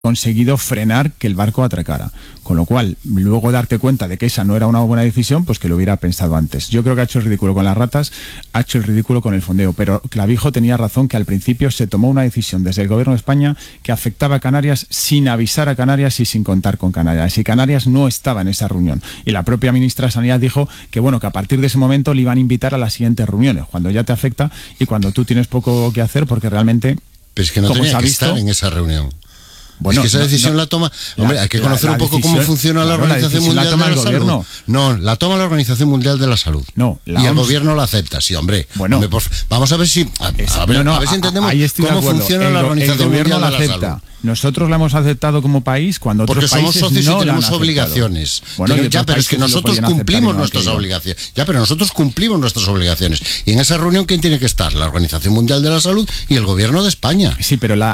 conseguido frenar que el barco atracara. Con lo cual, luego darte cuenta de que esa no era una buena decisión, pues que lo hubiera pensado antes. Yo creo que ha hecho el ridículo con las ratas, ha hecho el ridículo con el fondeo, pero Clavijo tenía razón que al principio se tomó una decisión desde el gobierno de España que afectaba a Canarias sin avisar a Canarias y sin contar con Canarias. Y Canarias no estaba en esa reunión. Y la propia ministra de Sanidad dijo que, bueno, que a partir de ese momento le iban a invitar a las siguientes reuniones, cuando ya te afecta y cuando tú tienes poco que hacer, porque realmente... Pero es que no como tenía se ha que visto, estar en esa reunión. Bueno, es que esa decisión la toma... Hombre, hay que conocer un poco cómo funciona la Organización Mundial de la Salud. No, la toma la Organización Mundial de la Salud. No, y el gobierno la acepta, sí, hombre. Bueno, hombre, vamos a ver si... A ver si entendemos cómo funciona la Organización Mundial de la Salud. Nosotros la hemos aceptado como país cuando otros países somos socios no y tenemos obligaciones. Bueno, pero es que nosotros cumplimos nuestras obligaciones. Ya, pero nosotros cumplimos nuestras obligaciones. Y en esa reunión, ¿quién tiene que estar? La Organización Mundial de la Salud y el gobierno de España. Sí, pero la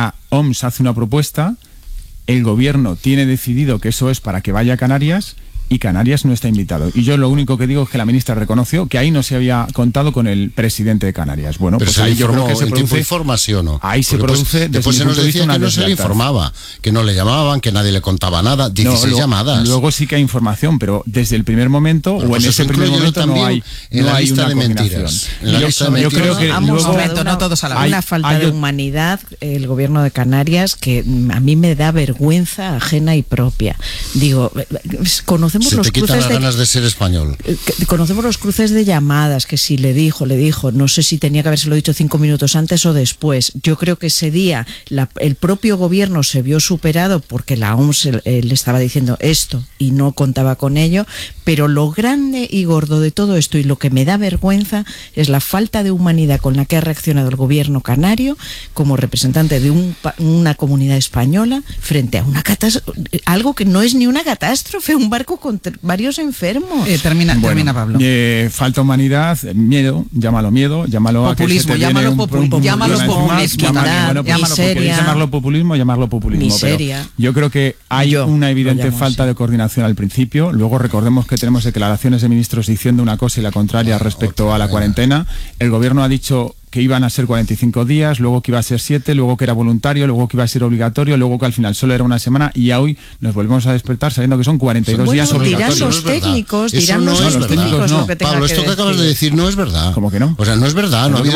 OMS hace una propuesta, el gobierno tiene decidido que eso es para que vaya a Canarias y Canarias no está invitado. Y yo lo único que digo es que la ministra reconoció que ahí no se había contado con el presidente de Canarias. Bueno, pero pues ahí yo creo que se produce... informa, ¿sí o no? Ahí se produce... Después se nos decía que no se le informaba, que no le llamaban, que nadie le contaba nada. 16 llamadas. Luego sí que hay información, pero desde el primer momento, pero o en ese primer momento no hay lista de mentiras. Yo creo que luego... no todos a la vez. Una falta de humanidad, el gobierno de Canarias, que a mí me da vergüenza ajena y propia. Digo, conocemos los cruces ganas de ser español. Conocemos los cruces de llamadas, que si le dijo, no sé si tenía que habérselo dicho 5 minutos antes o después. Yo creo que ese día el propio gobierno se vio superado porque la OMS le estaba diciendo esto y no contaba con ello, pero lo grande y gordo de todo esto y lo que me da vergüenza es la falta de humanidad con la que ha reaccionado el gobierno canario como representante de una comunidad española frente a una catástrofe, algo que no es ni una catástrofe, un barco con varios enfermos. Termina, Pablo. Falta humanidad, miedo, llámalo populismo, llamarlo populismo, llamarlo populismo. Miseria. Pero yo creo que hay una evidente falta de coordinación al principio. Luego recordemos que tenemos declaraciones de ministros diciendo una cosa y la contraria respecto a la cuarentena. El gobierno ha dicho que iban a ser 45 días, luego que iba a ser 7, luego que era voluntario, luego que iba a ser obligatorio, luego que al final solo era una semana y hoy nos volvemos a despertar sabiendo que son 42 días obligatorios. Dirán los técnicos, dirán los científicos lo que tenga Pablo, esto que acabas de decir no es verdad. ¿Cómo que no? O sea, no es verdad. No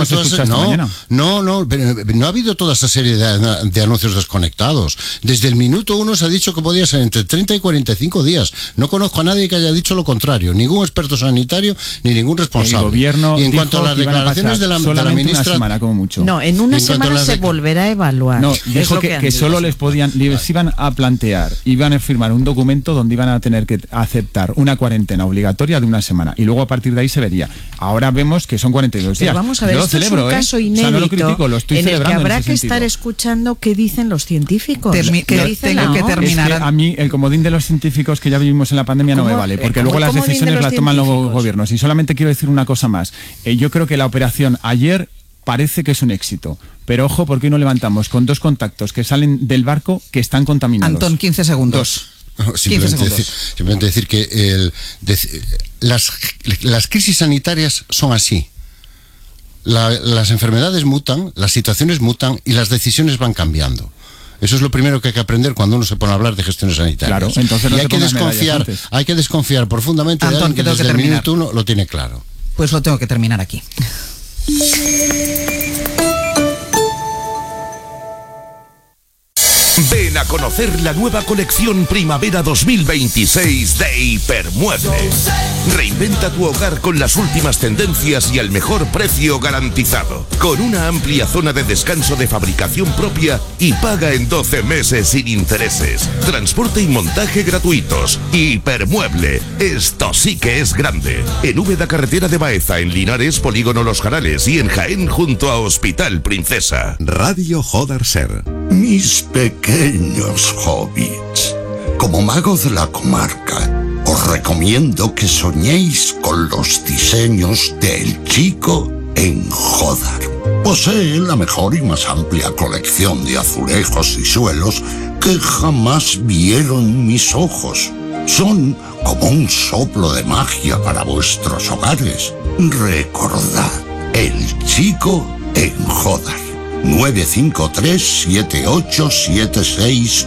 ha habido toda esa serie de anuncios desconectados. Desde el minuto 1 se ha dicho que podía ser entre 30 y 45 días. No conozco a nadie que haya dicho lo contrario. Ningún experto sanitario ni ningún responsable. El gobierno y en cuanto a las declaraciones de la ministra, una semana como mucho. No, en una semana se volverá a evaluar. No, dijo que solo les iban a plantear, iban a firmar un documento donde iban a tener que aceptar una cuarentena obligatoria de una semana y luego a partir de ahí se vería. Ahora vemos que son 42 días. Pero vamos a ver, esto es un caso inédito, o sea, no lo critico, lo estoy en el que habrá que sentido. Estar escuchando qué dicen los científicos. Tengo que terminar. Es que a mí el comodín de los científicos que ya vivimos en la pandemia no me vale, porque luego las decisiones las toman los gobiernos. Y solamente quiero decir una cosa más. Yo creo que la operación ayer parece que es un éxito, pero ojo porque hoy nos levantamos con 2 contactos que salen del barco que están contaminados. Antón, 15 segundos. Simplemente decir que las crisis sanitarias son así. Las enfermedades mutan, las situaciones mutan y las decisiones van cambiando. Eso es lo primero que hay que aprender cuando uno se pone a hablar de gestiones sanitarias. Claro, entonces no hay que desconfiar profundamente de alguien que desde el minuto 1 lo tiene claro. Pues lo tengo que terminar aquí. Ven a conocer la nueva colección Primavera 2026 de Hipermueble. Reinventa tu hogar con las últimas tendencias y al mejor precio garantizado. Con una amplia zona de descanso de fabricación propia y paga en 12 meses sin intereses. Transporte y montaje gratuitos. Hipermueble. Esto sí que es grande. En Úbeda, carretera de Baeza, en Linares, Polígono Los Jarales y en Jaén junto a Hospital Princesa. Radio Joder Ser. Mis pequeños hobbits, como mago de la comarca, os recomiendo que soñéis con los diseños del Chico en Jodar. Posee la mejor y más amplia colección de azulejos y suelos que jamás vieron mis ojos. Son como un soplo de magia para vuestros hogares. Recordad, el Chico en Jodar. 953-7876